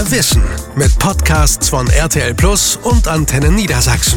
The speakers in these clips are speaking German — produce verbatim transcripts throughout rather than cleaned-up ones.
Mehr Wissen mit Podcasts von R T L Plus und Antenne Niedersachsen.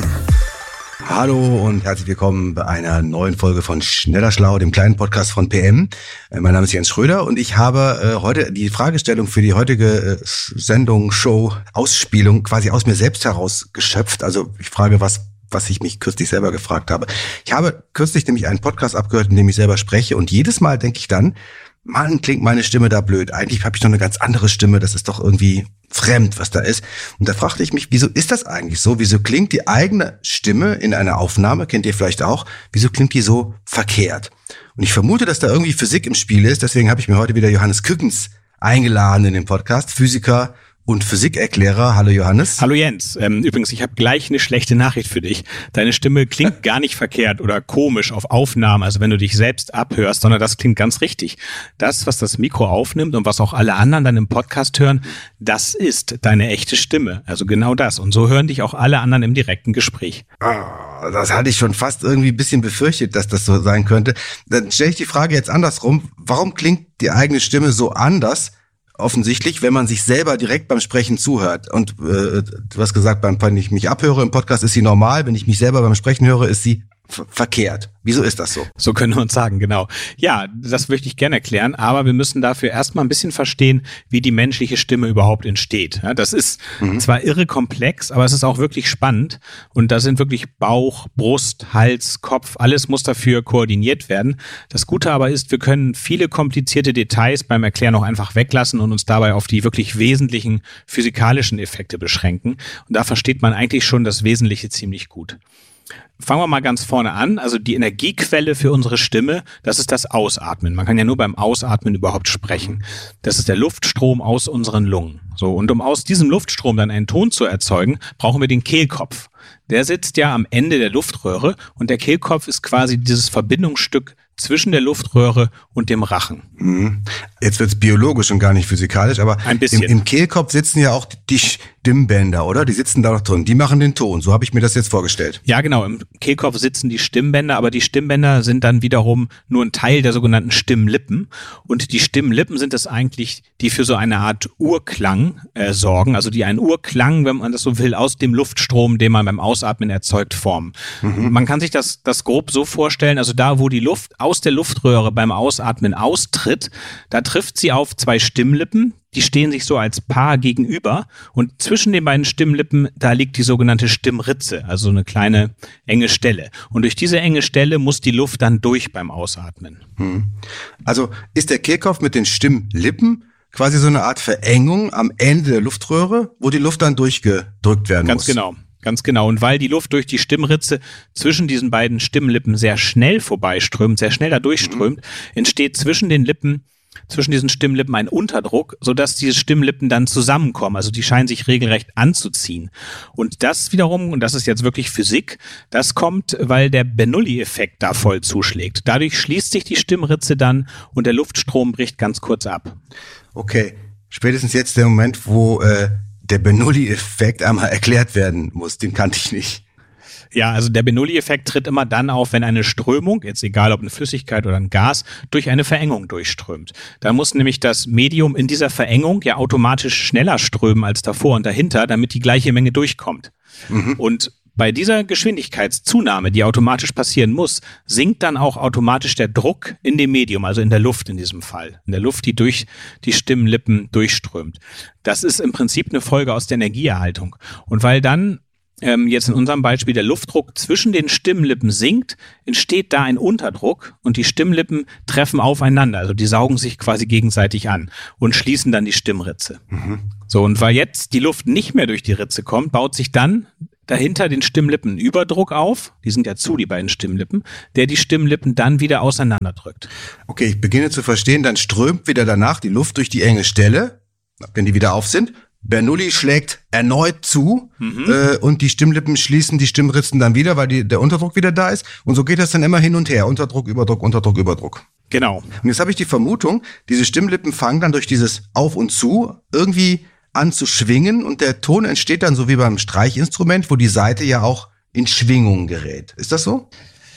Hallo und herzlich willkommen bei einer neuen Folge von Schneller Schlau, dem kleinen Podcast von P M. Mein Name ist Jens Schröder und ich habe äh, heute die Fragestellung für die heutige äh, Sendung, Show, Ausspielung quasi aus mir selbst heraus geschöpft. Also ich frage was, was ich mich kürzlich selber gefragt habe. Ich habe kürzlich nämlich einen Podcast abgehört, in dem ich selber spreche und jedes Mal denke ich dann, Mann, klingt meine Stimme da blöd. Eigentlich habe ich doch eine ganz andere Stimme. Das ist doch irgendwie fremd, was da ist. Und da fragte ich mich, wieso ist das eigentlich so? Wieso klingt die eigene Stimme in einer Aufnahme, kennt ihr vielleicht auch, wieso klingt die so verkehrt? Und ich vermute, dass da irgendwie Physik im Spiel ist. Deswegen habe ich mir heute wieder Johannes Kückens eingeladen in den Podcast, Physiker und Physikerklärer. Hallo Johannes. Hallo Jens. Ähm, übrigens, ich habe gleich eine schlechte Nachricht für dich. Deine Stimme klingt gar nicht verkehrt oder komisch auf Aufnahmen, also wenn du dich selbst abhörst, sondern das klingt ganz richtig. Das, was das Mikro aufnimmt und was auch alle anderen dann im Podcast hören, das ist deine echte Stimme. Also genau das. Und so hören dich auch alle anderen im direkten Gespräch. Ah, das hatte ich schon fast irgendwie ein bisschen befürchtet, dass das so sein könnte. Dann stelle ich die Frage jetzt andersrum. Warum klingt die eigene Stimme so anders? Offensichtlich, wenn man sich selber direkt beim Sprechen zuhört. Und äh, du hast gesagt, beim, wenn ich mich abhöre im Podcast, ist sie normal. Wenn ich mich selber beim Sprechen höre, ist sie ver- verkehrt. Wieso ist das so? So können wir uns sagen, genau. Ja, das möchte ich gerne erklären, aber wir müssen dafür erstmal ein bisschen verstehen, wie die menschliche Stimme überhaupt entsteht. Ja, das ist mhm. zwar irre komplex, aber es ist auch wirklich spannend. Und da sind wirklich Bauch, Brust, Hals, Kopf, alles muss dafür koordiniert werden. Das Gute aber ist, wir können viele komplizierte Details beim Erklären auch einfach weglassen und uns dabei auf die wirklich wesentlichen physikalischen Effekte beschränken. Und da versteht man eigentlich schon das Wesentliche ziemlich gut. Fangen wir mal ganz vorne an. Also die Energiequelle für unsere Stimme, das ist das Ausatmen. Man kann ja nur beim Ausatmen überhaupt sprechen. Das ist der Luftstrom aus unseren Lungen. So, und um aus diesem Luftstrom dann einen Ton zu erzeugen, brauchen wir den Kehlkopf. Der sitzt ja am Ende der Luftröhre und der Kehlkopf ist quasi dieses Verbindungsstück zwischen der Luftröhre und dem Rachen. Mhm. Jetzt wird's biologisch und gar nicht physikalisch, aber Ein bisschen. Im, im Kehlkopf sitzen ja auch die Stimmbänder, oder? Die sitzen da noch drin. Die machen den Ton. So habe ich mir das jetzt vorgestellt. Ja, genau. Im Kehlkopf sitzen die Stimmbänder, aber die Stimmbänder sind dann wiederum nur ein Teil der sogenannten Stimmlippen. Und die Stimmlippen sind es eigentlich, die für so eine Art Urklang äh, sorgen, also die einen Urklang, wenn man das so will, aus dem Luftstrom, den man beim Ausatmen erzeugt, formen. Mhm. Man kann sich das, das grob so vorstellen, also da, wo die Luft aus der Luftröhre beim Ausatmen austritt, da trifft sie auf zwei Stimmlippen, die stehen sich so als Paar gegenüber und zwischen den beiden Stimmlippen, da liegt die sogenannte Stimmritze, also eine kleine enge Stelle. Und durch diese enge Stelle muss die Luft dann durch beim Ausatmen. Hm. Also ist der Kehlkopf mit den Stimmlippen quasi so eine Art Verengung am Ende der Luftröhre, wo die Luft dann durchgedrückt werden Ganz muss? Ganz genau. Ganz genau. Und weil die Luft durch die Stimmritze zwischen diesen beiden Stimmlippen sehr schnell vorbeiströmt, sehr schnell da durchströmt, mhm. entsteht zwischen den Lippen, zwischen diesen Stimmlippen ein Unterdruck, sodass diese Stimmlippen dann zusammenkommen. Also die scheinen sich regelrecht anzuziehen. Und das wiederum, und das ist jetzt wirklich Physik, das kommt, weil der Bernoulli-Effekt da voll zuschlägt. Dadurch schließt sich die Stimmritze dann und der Luftstrom bricht ganz kurz ab. Okay, spätestens jetzt der Moment, wo äh, der Bernoulli-Effekt einmal erklärt werden muss. Den kannte ich nicht. Ja, also der Bernoulli-Effekt tritt immer dann auf, wenn eine Strömung, jetzt egal ob eine Flüssigkeit oder ein Gas, durch eine Verengung durchströmt. Dann muss nämlich das Medium in dieser Verengung ja automatisch schneller strömen als davor und dahinter, damit die gleiche Menge durchkommt. Mhm. Und bei dieser Geschwindigkeitszunahme, die automatisch passieren muss, sinkt dann auch automatisch der Druck in dem Medium, also in der Luft in diesem Fall. In der Luft, die durch die Stimmlippen durchströmt. Das ist im Prinzip eine Folge aus der Energieerhaltung. Und weil dann ähm, jetzt in unserem Beispiel der Luftdruck zwischen den Stimmlippen sinkt, entsteht da ein Unterdruck und die Stimmlippen treffen aufeinander. Also die saugen sich quasi gegenseitig an und schließen dann die Stimmritze. Mhm. So, und weil jetzt die Luft nicht mehr durch die Ritze kommt, baut sich dann dahinter den Stimmlippen Überdruck auf, die sind ja zu, die beiden Stimmlippen, der die Stimmlippen dann wieder auseinanderdrückt. Okay, ich beginne zu verstehen, dann strömt wieder danach die Luft durch die enge Stelle, wenn die wieder auf sind. Bernoulli schlägt erneut zu mhm. äh, und die Stimmlippen schließen die Stimmritzen dann wieder, weil die, der Unterdruck wieder da ist. Und so geht das dann immer hin und her. Unterdruck, Überdruck, Unterdruck, Überdruck. Genau. Und jetzt habe ich die Vermutung, diese Stimmlippen fangen dann durch dieses Auf und Zu irgendwie an zu schwingen und der Ton entsteht dann so wie beim Streichinstrument, wo die Saite ja auch in Schwingung gerät. Ist das so?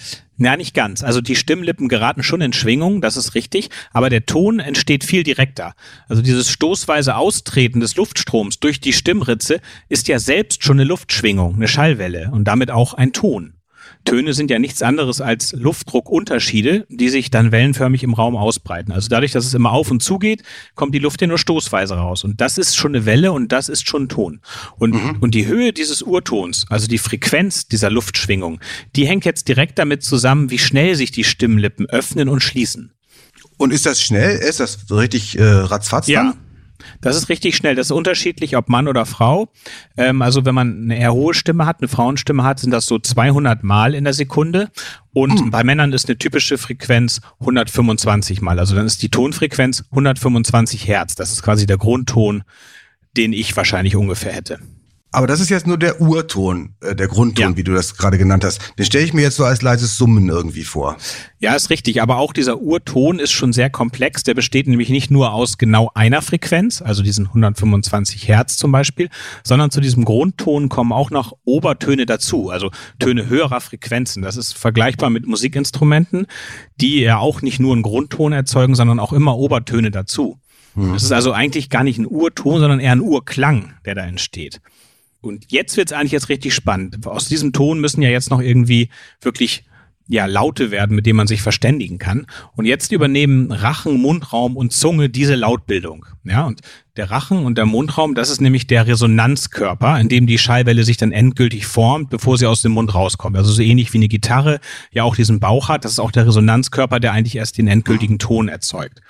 Ja, nicht ganz. Also die Stimmlippen geraten schon in Schwingung, das ist richtig, aber der Ton entsteht viel direkter. Also dieses stoßweise Austreten des Luftstroms durch die Stimmritze ist ja selbst schon eine Luftschwingung, eine Schallwelle und damit auch ein Ton. Töne sind ja nichts anderes als Luftdruckunterschiede, die sich dann wellenförmig im Raum ausbreiten. Also dadurch, dass es immer auf und zu geht, kommt die Luft ja nur stoßweise raus. Und das ist schon eine Welle und das ist schon ein Ton. Und, mhm. und die Höhe dieses Urtons, also die Frequenz dieser Luftschwingung, die hängt jetzt direkt damit zusammen, wie schnell sich die Stimmlippen öffnen und schließen. Und ist das schnell? Ist das richtig äh, ratzfatz dann? Ja. Das ist richtig schnell. Das ist unterschiedlich, ob Mann oder Frau. Ähm, also wenn man eine eher hohe Stimme hat, eine Frauenstimme hat, sind das so zweihundert Mal in der Sekunde. Und hm. bei Männern ist eine typische Frequenz hundertfünfundzwanzig Mal. Also dann ist die Tonfrequenz hundertfünfundzwanzig Hertz. Das ist quasi der Grundton, den ich wahrscheinlich ungefähr hätte. Aber das ist jetzt nur der Urton, äh, der Grundton, ja. wie du das gerade genannt hast. Den stelle ich mir jetzt so als leises Summen irgendwie vor. Ja, ist richtig. Aber auch dieser Urton ist schon sehr komplex. Der besteht nämlich nicht nur aus genau einer Frequenz, also diesen hundertfünfundzwanzig Hertz zum Beispiel, sondern zu diesem Grundton kommen auch noch Obertöne dazu, also Töne höherer Frequenzen. Das ist vergleichbar mit Musikinstrumenten, die ja auch nicht nur einen Grundton erzeugen, sondern auch immer Obertöne dazu. Hm. Das ist also eigentlich gar nicht ein Urton, sondern eher ein Urklang, der da entsteht. Und jetzt wird's eigentlich jetzt richtig spannend. Aus diesem Ton müssen ja jetzt noch irgendwie wirklich ja Laute werden, mit denen man sich verständigen kann. Und jetzt übernehmen Rachen, Mundraum und Zunge diese Lautbildung. Ja, und der Rachen und der Mundraum, das ist nämlich der Resonanzkörper, in dem die Schallwelle sich dann endgültig formt, bevor sie aus dem Mund rauskommt. Also so ähnlich wie eine Gitarre ja auch diesen Bauch hat. Das ist auch der Resonanzkörper, der eigentlich erst den endgültigen Ton erzeugt.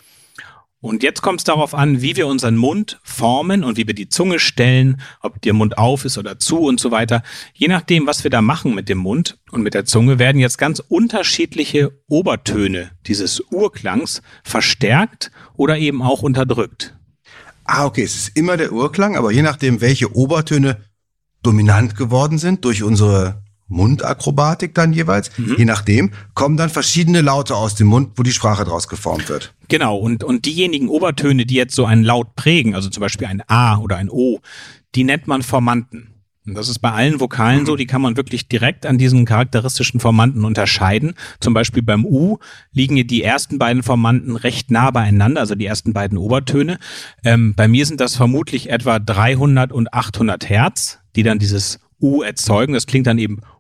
Und jetzt kommt es darauf an, wie wir unseren Mund formen und wie wir die Zunge stellen, ob der Mund auf ist oder zu und so weiter. Je nachdem, was wir da machen mit dem Mund und mit der Zunge, werden jetzt ganz unterschiedliche Obertöne dieses Urklangs verstärkt oder eben auch unterdrückt. Ah, okay, es ist immer der Urklang, aber je nachdem, welche Obertöne dominant geworden sind durch unsere Mundakrobatik dann jeweils, mhm. je nachdem, kommen dann verschiedene Laute aus dem Mund, wo die Sprache draus geformt wird. Genau, und, und diejenigen Obertöne, die jetzt so einen Laut prägen, also zum Beispiel ein A oder ein O, die nennt man Formanten. Und das ist bei allen Vokalen mhm. so, die kann man wirklich direkt an diesen charakteristischen Formanten unterscheiden. Zum Beispiel beim U liegen die ersten beiden Formanten recht nah beieinander, also die ersten beiden Obertöne. Ähm, bei mir sind das vermutlich etwa dreihundert und achthundert Hertz, die dann dieses U erzeugen. Das klingt dann eben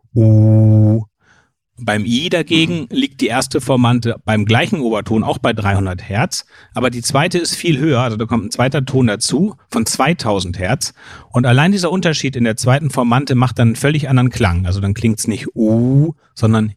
U. Beim I dagegen mhm. liegt die erste Formante beim gleichen Oberton auch bei dreihundert Hertz, aber die zweite ist viel höher, also da kommt ein zweiter Ton dazu von zweitausend Hertz und allein dieser Unterschied in der zweiten Formante macht dann einen völlig anderen Klang, also dann klingt es nicht U, sondern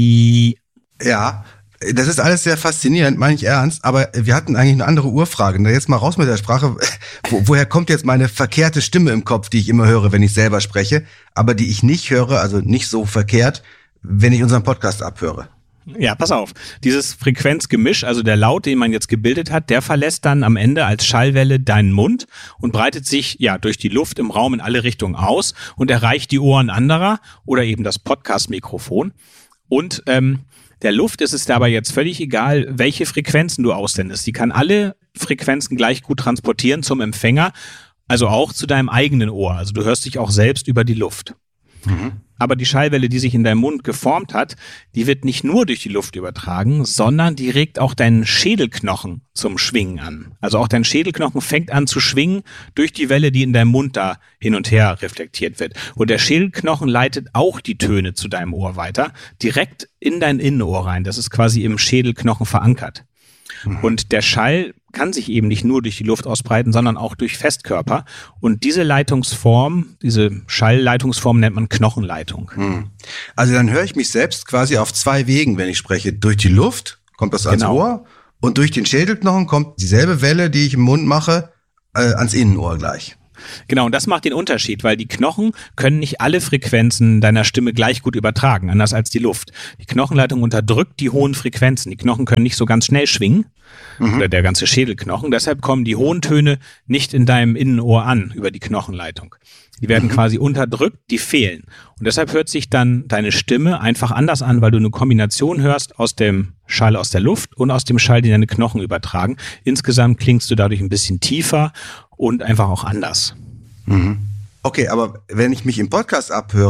I. Ja, das ist alles sehr faszinierend, meine ich ernst, aber wir hatten eigentlich eine andere Urfrage. Und jetzt mal raus mit der Sprache. Wo, woher kommt jetzt meine verkehrte Stimme im Kopf, die ich immer höre, wenn ich selber spreche, aber die ich nicht höre, also nicht so verkehrt, wenn ich unseren Podcast abhöre? Ja, pass auf. Dieses Frequenzgemisch, also der Laut, den man jetzt gebildet hat, der verlässt dann am Ende als Schallwelle deinen Mund und breitet sich ja durch die Luft im Raum in alle Richtungen aus und erreicht die Ohren anderer oder eben das Podcast-Mikrofon. Und ähm, der Luft ist es dabei jetzt völlig egal, welche Frequenzen du aussendest. Die kann alle Frequenzen gleich gut transportieren zum Empfänger, also auch zu deinem eigenen Ohr. Also du hörst dich auch selbst über die Luft. Mhm. Aber die Schallwelle, die sich in deinem Mund geformt hat, die wird nicht nur durch die Luft übertragen, sondern die regt auch deinen Schädelknochen zum Schwingen an. Also auch dein Schädelknochen fängt an zu schwingen durch die Welle, die in deinem Mund da hin und her reflektiert wird. Und der Schädelknochen leitet auch die Töne zu deinem Ohr weiter, direkt in dein Innenohr rein. Das ist quasi im Schädelknochen verankert. Mhm. Und der Schall kann sich eben nicht nur durch die Luft ausbreiten, sondern auch durch Festkörper. Und diese Leitungsform, diese Schallleitungsform nennt man Knochenleitung. Mhm. Also dann höre ich mich selbst quasi auf zwei Wegen, wenn ich spreche. Durch die Luft kommt das ans genau. Ohr und durch den Schädelknochen kommt dieselbe Welle, die ich im Mund mache, äh, ans Innenohr gleich. Genau, und das macht den Unterschied, weil die Knochen können nicht alle Frequenzen deiner Stimme gleich gut übertragen, anders als die Luft. Die Knochenleitung unterdrückt die hohen Frequenzen. Die Knochen können nicht so ganz schnell schwingen, mhm. oder der ganze Schädelknochen. Deshalb kommen die hohen Töne nicht in deinem Innenohr an über die Knochenleitung. Die werden mhm. quasi unterdrückt, die fehlen. Und deshalb hört sich dann deine Stimme einfach anders an, weil du eine Kombination hörst aus dem Schall aus der Luft und aus dem Schall, den deine Knochen übertragen. Insgesamt klingst du dadurch ein bisschen tiefer und einfach auch anders. Mhm. Okay, aber wenn ich mich im Podcast abhöre,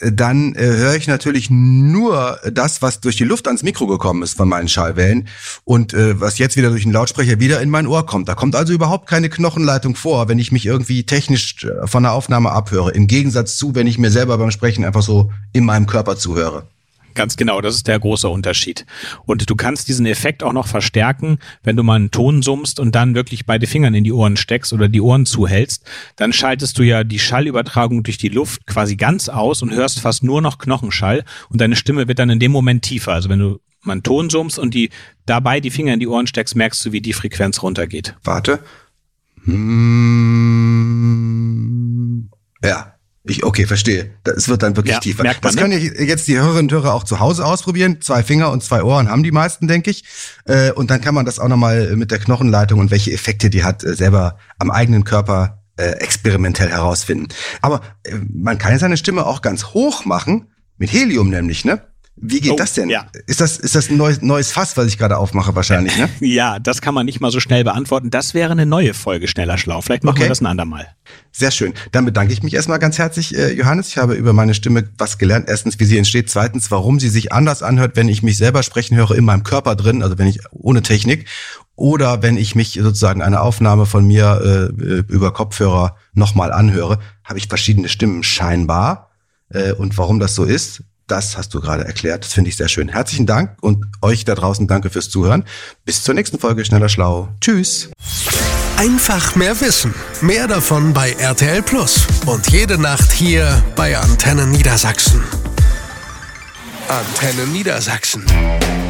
dann äh, höre ich natürlich nur das, was durch die Luft ans Mikro gekommen ist von meinen Schallwellen und äh, was jetzt wieder durch den Lautsprecher wieder in mein Ohr kommt. Da kommt also überhaupt keine Knochenleitung vor, wenn ich mich irgendwie technisch von der Aufnahme abhöre. Im Gegensatz zu, wenn ich mir selber beim Sprechen einfach so in meinem Körper zuhöre. Ganz genau, das ist der große Unterschied. Und du kannst diesen Effekt auch noch verstärken, wenn du mal einen Ton summst und dann wirklich beide Fingern in die Ohren steckst oder die Ohren zuhältst. Dann schaltest du ja die Schallübertragung durch die Luft quasi ganz aus und hörst fast nur noch Knochenschall und deine Stimme wird dann in dem Moment tiefer. Also wenn du mal einen Ton summst und die dabei die Finger in die Ohren steckst, merkst du, wie die Frequenz runtergeht. Warte. Hm. Ja. Ich, okay, verstehe. Das wird dann wirklich ja, tiefer. Merkt man, das können ne? jetzt die Hörerinnen und Hörer auch zu Hause ausprobieren. Zwei Finger und zwei Ohren haben die meisten, denke ich. Äh, und dann kann man das auch nochmal mit der Knochenleitung und welche Effekte die hat, äh, selber am eigenen Körper äh, experimentell herausfinden. Aber äh, man kann seine Stimme auch ganz hoch machen, mit Helium nämlich, ne? Wie geht oh, das denn? Ja. Ist das, ist das ein neues, neues Fass, was ich gerade aufmache wahrscheinlich, ne? Ja, das kann man nicht mal so schnell beantworten. Das wäre eine neue Folge Schneller Schlau. Vielleicht machen okay. wir das ein andermal. Sehr schön. Dann bedanke ich mich erstmal ganz herzlich, äh, Johannes. Ich habe über meine Stimme was gelernt. Erstens, wie sie entsteht. Zweitens, warum sie sich anders anhört, wenn ich mich selber sprechen höre in meinem Körper drin, also wenn ich ohne Technik. Oder wenn ich mich sozusagen eine Aufnahme von mir äh, über Kopfhörer nochmal anhöre, habe ich verschiedene Stimmen scheinbar. Äh, und warum das so ist, das hast du gerade erklärt. Das finde ich sehr schön. Herzlichen Dank und euch da draußen danke fürs Zuhören. Bis zur nächsten Folge Schneller Schlau. Tschüss. Einfach mehr Wissen. Mehr davon bei R T L Plus. Und jede Nacht hier bei Antenne Niedersachsen. Antenne Niedersachsen.